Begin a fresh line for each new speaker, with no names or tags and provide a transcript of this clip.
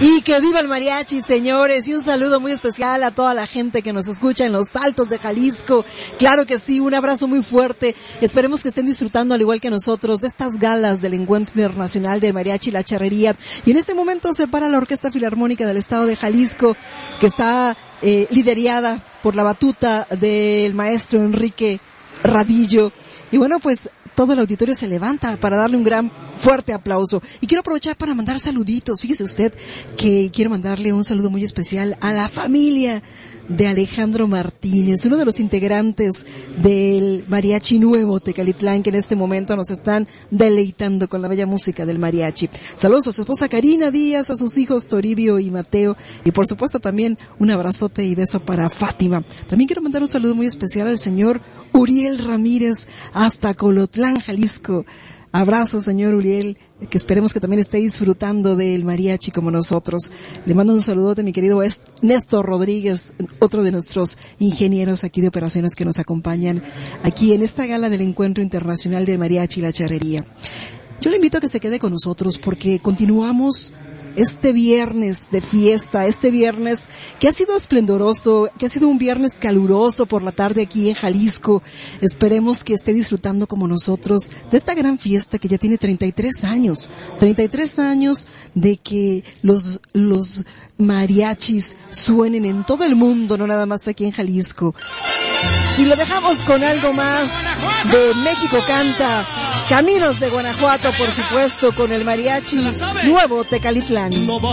Y que viva el mariachi, señores, y un saludo muy especial a toda la gente que nos escucha en los Altos de Jalisco. Claro que sí, un abrazo muy fuerte. Esperemos que estén disfrutando, al igual que nosotros, de estas galas del Encuentro Internacional del Mariachi y la Charrería. Y en este momento se para la Orquesta Filarmónica del Estado de Jalisco, que está liderada por la batuta del maestro Enrique Radillo. Y bueno, pues todo el auditorio se levanta para darle un gran fuerte aplauso. Y quiero aprovechar para mandar saluditos. Fíjese usted que quiero mandarle un saludo muy especial a la familia de Alejandro Martínez, uno de los integrantes del Mariachi Nuevo Tecalitlán, que en este momento nos están deleitando con la bella música del mariachi. Saludos a su esposa Karina Díaz, a sus hijos Toribio y Mateo, y por supuesto también un abrazote y beso para Fátima. También quiero mandar un saludo muy especial al señor Uriel Ramírez hasta Colotlán, Jalisco. Abrazo, señor Uriel, que esperemos que también esté disfrutando del mariachi como nosotros. Le mando un saludote, mi querido Néstor Rodríguez, otro de nuestros ingenieros aquí de operaciones que nos acompañan aquí en esta gala del Encuentro Internacional del Mariachi y la Charrería. Yo le invito a que se quede con nosotros porque continuamos este viernes de fiesta, este viernes que ha sido esplendoroso, que ha sido un viernes caluroso por la tarde aquí en Jalisco. Esperemos que esté disfrutando como nosotros de esta gran fiesta que ya tiene 33 años de que los mariachis suenen en todo el mundo, no nada más aquí en Jalisco. Y lo dejamos con algo más de México Canta, Caminos de Guanajuato, por supuesto, con el Mariachi Nuevo Tecalitlán.